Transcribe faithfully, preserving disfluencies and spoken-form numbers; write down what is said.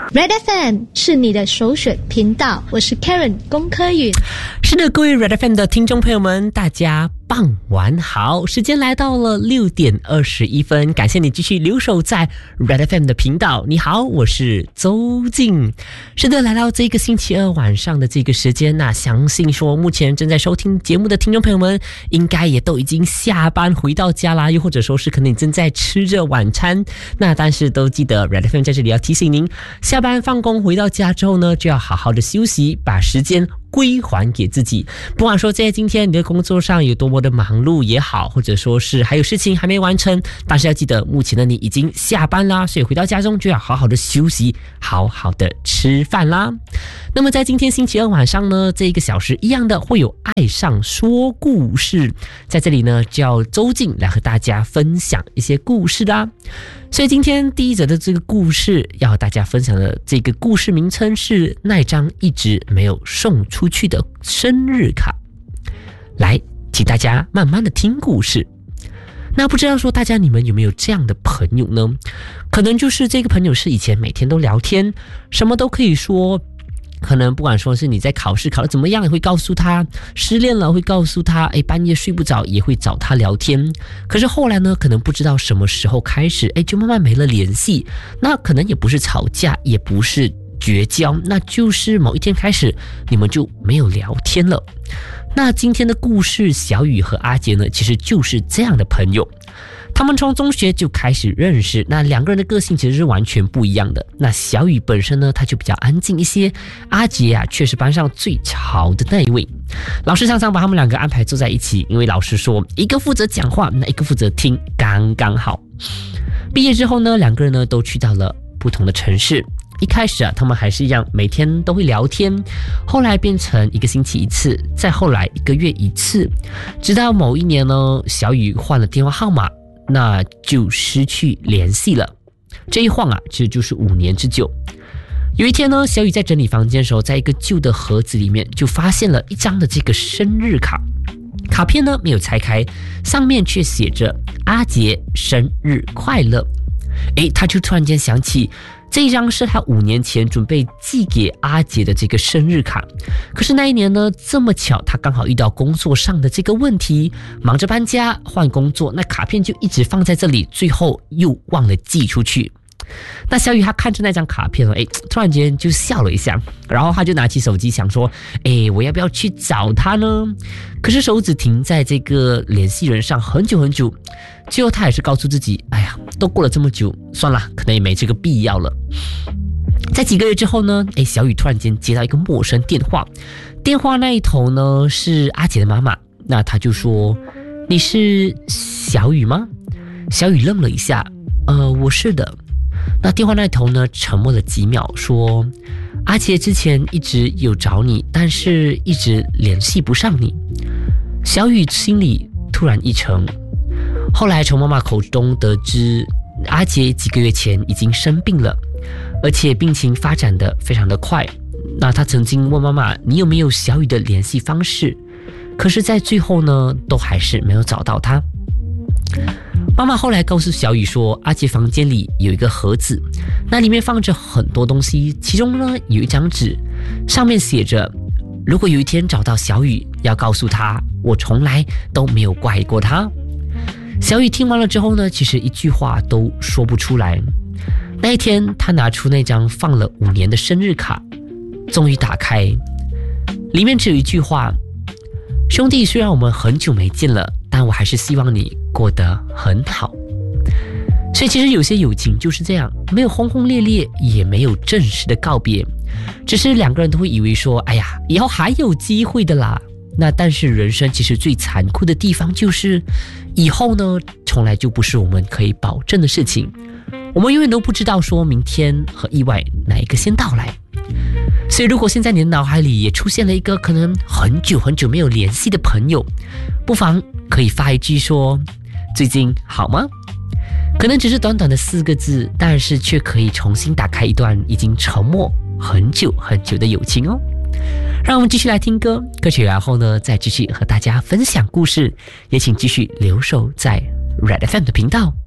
Red F M 是你的首选频道，我是 Karen 龚科允。 是的，各位 Red F M 的听众朋友们，大家傍晚好，时间来到了六点二十一分，感谢你继续留守在 Red F M 的频道。你好，我是周静。是的，来到这个星期二晚上的这个时间，那相信说目前正在收听节目的听众朋友们，应该也都已经下班回到家啦，又或者说是可能你正在吃着晚餐。那但是都记得 Red F M 在这里要提醒您，下班放工回到家之后呢，就要好好的休息，把时间归还给自己。不管说在今天你的工作上有多么的忙碌也好，或者说是还有事情还没完成，但是要记得目前的你已经下班啦，所以回到家中就要好好的休息，好好的吃饭啦。那么在今天星期二晚上呢，这一个小时一样的会有爱上说故事，在这里呢就要周静来和大家分享一些故事啦。所以今天第一则的这个故事要和大家分享的这个故事名称是那张一直没有送出去的生日卡。来，请大家慢慢的听故事。那不知道说大家你们有没有这样的朋友呢？可能就是这个朋友是以前每天都聊天，什么都可以说，可能不管说是你在考试考得怎么样，也会告诉他；失恋了会告诉他；哎，半夜睡不着也会找他聊天。可是后来呢，可能不知道什么时候开始，哎，就慢慢没了联系。那可能也不是吵架，也不是绝交，那就是某一天开始，你们就没有聊天了。那今天的故事，小雨和阿杰呢，其实就是这样的朋友。他们从中学就开始认识，那两个人的个性其实是完全不一样的。那小雨本身呢，他就比较安静一些，阿杰啊，却是班上最吵的那一位。老师常常把他们两个安排坐在一起，因为老师说一个负责讲话，那一个负责听，刚刚好。毕业之后呢，两个人呢都去到了不同的城市。一开始啊，他们还是一样，每天都会聊天，后来变成一个星期一次，再后来一个月一次，直到某一年呢，小雨换了电话号码，那就失去联系了。这一晃啊，其实就是五年之久。有一天呢，小雨在整理房间的时候，在一个旧的盒子里面就发现了一张的这个生日卡。卡片呢没有拆开，上面却写着阿杰生日快乐。诶，他就突然间想起，这一张是他五年前准备寄给阿杰的这个生日卡。可是那一年呢，这么巧他刚好遇到工作上的这个问题，忙着搬家换工作，那卡片就一直放在这里，最后又忘了寄出去。那小雨他看着那张卡片，哎，突然间就笑了一下，然后他就拿起手机想说，哎，我要不要去找他呢？可是手指停在这个联系人上很久很久，最后他还是告诉自己，哎呀，都过了这么久，算了，可能也没这个必要了。在几个月之后呢，哎，小雨突然间接到一个陌生电话，电话那一头呢是阿杰的妈妈，那他就说，你是小雨吗？小雨愣了一下，呃，我是的。那电话那头呢沉默了几秒，说，阿杰之前一直有找你，但是一直联系不上你。小雨心里突然一沉，后来从妈妈口中得知，阿杰几个月前已经生病了，而且病情发展得非常的快。那他曾经问妈妈，你有没有小雨的联系方式？可是在最后呢，都还是没有找到他。妈妈后来告诉小雨说，阿杰房间里有一个盒子，那里面放着很多东西，其中呢有一张纸，上面写着，如果有一天找到小雨，要告诉他，我从来都没有怪过他。小雨听完了之后呢，其实一句话都说不出来。那一天，他拿出那张放了五年的生日卡，终于打开，里面只有一句话，兄弟，虽然我们很久没见了，但我还是希望你过得很好。所以其实有些友情就是这样，没有轰轰烈烈，也没有正式的告别，只是两个人都会以为说，哎呀，以后还有机会的啦。那但是人生其实最残酷的地方就是，以后呢，从来就不是我们可以保证的事情。我们永远都不知道说明天和意外哪一个先到来。所以如果现在你的脑海里也出现了一个可能很久很久没有联系的朋友，不妨可以发一句说，最近好吗？可能只是短短的四个字，但是却可以重新打开一段已经沉默很久很久的友情哦。让我们继续来听歌，歌曲然后呢，再继续和大家分享故事，也请继续留守在 Red F M 的频道。